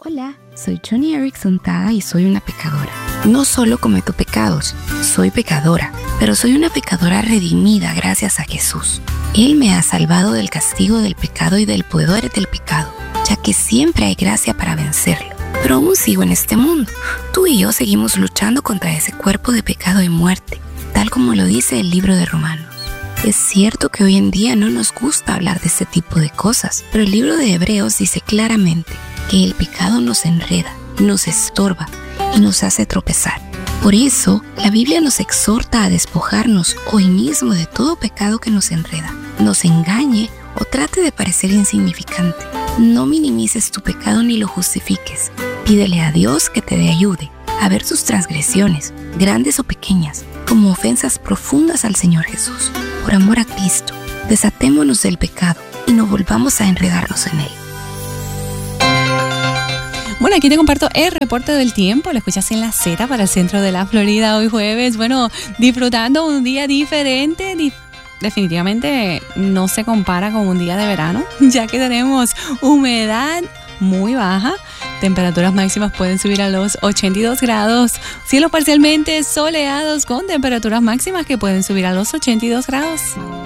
Hola, soy Joni Eareckson Tada y soy una pecadora. No solo cometo pecados, soy pecadora, pero soy una pecadora redimida gracias a Jesús. Él me ha salvado del castigo del pecado y del poder del pecado, ya que siempre hay gracia para vencerlo. Pero aún sigo en este mundo. Tú y yo seguimos luchando contra ese cuerpo de pecado y muerte, tal como lo dice el libro de Romanos. Es cierto que hoy en día no nos gusta hablar de este tipo de cosas, pero el libro de Hebreos dice claramente que el pecado nos enreda, nos estorba y nos hace tropezar. Por eso, la Biblia nos exhorta a despojarnos hoy mismo de todo pecado que nos enreda, nos engañe o trate de parecer insignificante. No minimices tu pecado ni lo justifiques. Pídele a Dios que te ayude a ver tus transgresiones, grandes o pequeñas, como ofensas profundas al Señor Jesús. Por amor a Cristo, desatémonos del pecado y no volvamos a enredarnos en él. Bueno, aquí te comparto el reporte del tiempo. Lo escuchas en la Z para el centro de la Florida hoy jueves. Bueno, disfrutando un día diferente. Definitivamente no se compara con un día de verano, ya que tenemos humedad muy baja. Temperaturas máximas pueden subir a los 82 grados. Cielos parcialmente soleados con temperaturas máximas que pueden subir a los 82 grados.